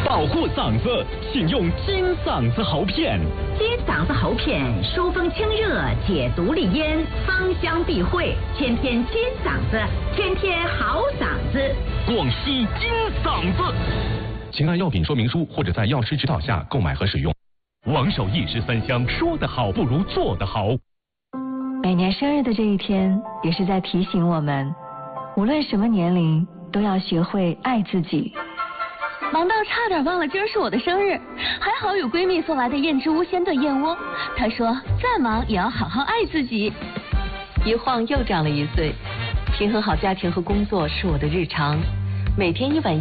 保护嗓子，请用金嗓子喉片。 金嗓子喉片疏风清热，解毒利咽，芳香避秽，天天金嗓子，天天好嗓子。 广西金嗓子，请按药品说明书或者在药师指导下购买和使用。王守义13香，说得好不如做得好。 每年生日的这一天，也是在提醒我们，无论什么年龄，都要学会爱自己。 忙到差点忘了今儿是我的生日，还好有闺蜜送来的燕之屋鲜炖燕窝。她说再忙也要好好爱自己。 一晃又长了1岁，平衡好家庭和工作是我的日常，每天1碗